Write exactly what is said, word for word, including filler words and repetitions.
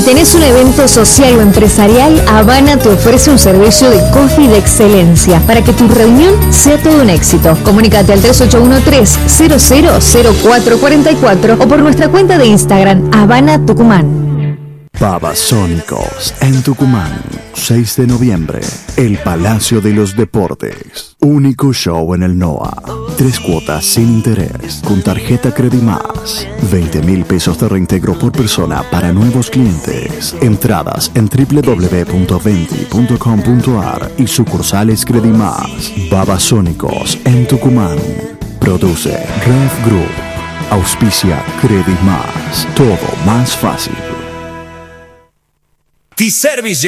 tenés un evento social o empresarial, Habana te ofrece un servicio de coffee de excelencia para que tu reunión sea todo un éxito. Comunícate al tres ocho uno tres, cero cero cero cuatro cuatro cuatro o por nuestra cuenta de Instagram, Habana Tucumán. Babasónicos en Tucumán, seis de noviembre, el Palacio de los Deportes. Único show en el NOA. Tres cuotas sin interés, con tarjeta Credimás. veinte mil pesos de reintegro por persona para nuevos clientes. Entradas en doble u doble u doble u punto venti punto com punto ar y sucursales Credimás. Babasónicos en Tucumán. Produce Rev Group. Auspicia Credimás. Todo más fácil. T-Service